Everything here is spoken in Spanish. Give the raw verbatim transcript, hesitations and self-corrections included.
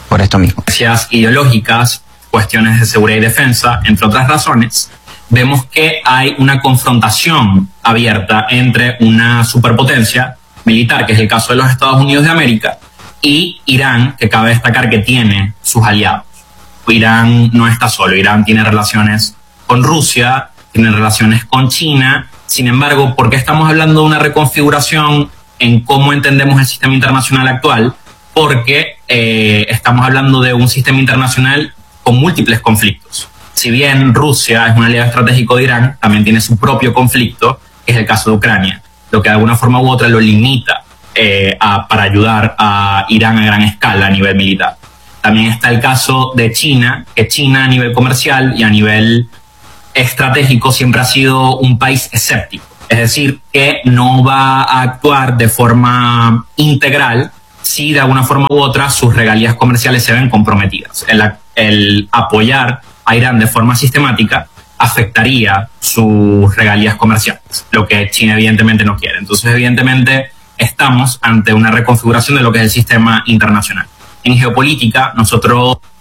por esto mismo. Ideológicas, cuestiones de seguridad y defensa, entre otras razones, vemos que hay una confrontación abierta entre una superpotencia militar, que es el caso de los Estados Unidos de América, y Irán, que cabe destacar que tiene sus aliados. Irán no está solo, Irán tiene relaciones con Rusia, tiene relaciones con China. Sin embargo, ¿por qué estamos hablando de una reconfiguración en cómo entendemos el sistema internacional actual? Porque eh, estamos hablando de un sistema internacional con múltiples conflictos. Si bien Rusia es un aliado estratégico de Irán, también tiene su propio conflicto, que es el caso de Ucrania, lo que de alguna forma u otra lo limita eh, a, para ayudar a Irán a gran escala a nivel militar. También está el caso de China, que China a nivel comercial y a nivel estratégico siempre ha sido un país escéptico. Es decir, que no va a actuar de forma integral si de alguna forma u otra sus regalías comerciales se ven comprometidas. El, el apoyar a Irán de forma sistemática afectaría sus regalías comerciales, lo que China evidentemente no quiere. Entonces, evidentemente, estamos ante una reconfiguración de lo que es el sistema internacional. En geopolítica, nosotros